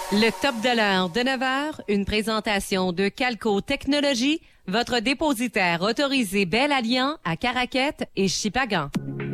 Le top de l'heure de 9 heures, une présentation de Calco Technologies, votre dépositaire autorisé Bel Alliant à Caraquette et Chipagan.